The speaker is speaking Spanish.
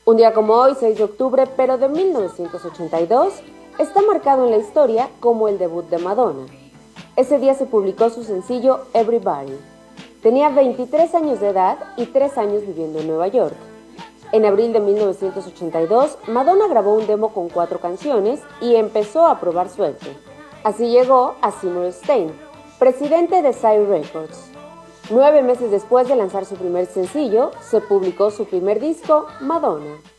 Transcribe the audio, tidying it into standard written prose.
Un día como hoy, 6 de octubre, pero de 1982, está marcado en la historia como el debut de Madonna. Ese día se publicó su sencillo Everybody. Tenía 23 años de edad y 3 años viviendo en Nueva York. En abril de 1982, Madonna grabó un demo con 4 canciones y empezó a probar suerte. Así llegó a Seymour Stein, presidente de Sire Records. 9 meses después de lanzar su primer sencillo, se publicó su primer disco, Madonna.